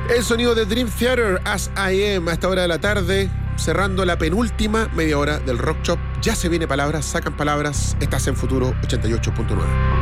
El sonido de Dream Theater, As I Am, a esta hora de la tarde, cerrando la penúltima media hora del Rock Shop. Ya se viene palabras, sacan palabras. Estás en Futuro 88.9.